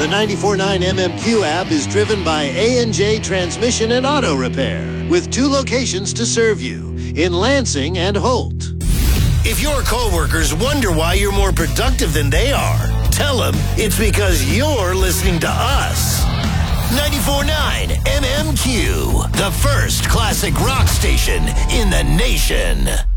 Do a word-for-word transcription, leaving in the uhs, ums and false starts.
The ninety-four point nine M M Q app is driven by A and J Transmission and Auto Repair, with two locations to serve you, in Lansing and Holt. If your coworkers wonder why you're more productive than they are, tell them it's because you're listening to us. ninety-four point nine M M Q, the first classic rock station in the nation.